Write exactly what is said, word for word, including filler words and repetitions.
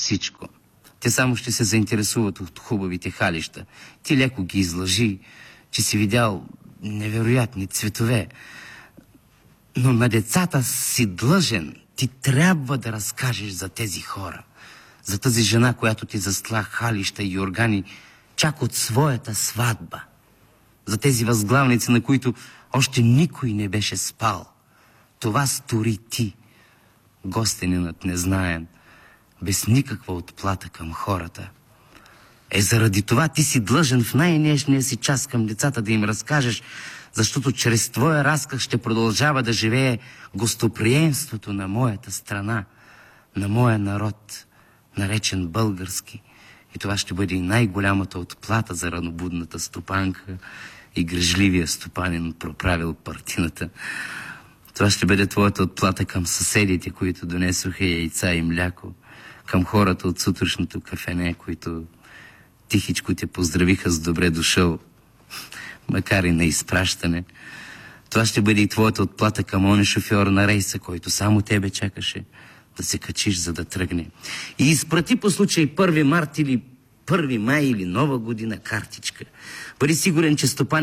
всичко. Те само ще се заинтересуват от хубавите халища. Ти леко ги излъжи, че си видял невероятни цветове. Но на децата си длъжен. Ти трябва да разкажеш за тези хора. За тази жена, която ти застла халища и органи чак от своята сватба. За тези възглавници, на които още никой не беше спал. Това стори ти, гостенинът незнаен, без никаква отплата към хората. Е, заради това ти си длъжен в най-нежния си час към децата да им разкажеш, защото чрез твоя разказ ще продължава да живее гостоприемството на моята страна, на моя народ, наречен български. И това ще бъде и най-голямата отплата за ранобудната стопанка и грижливия стопанин, проправил партината. Това ще бъде твоята отплата към съседите, които донесоха яйца и мляко, към хората от сутрешното кафене, които тихичко те поздравиха с добре дошъл, макар и на изпращане. Това ще бъде и твоята отплата към оня шофьор на рейса, който само тебе чакаше да се качиш, за да тръгне. И изпрати по случай първи март или първи май или нова година картичка. Бъди сигурен, че стопанин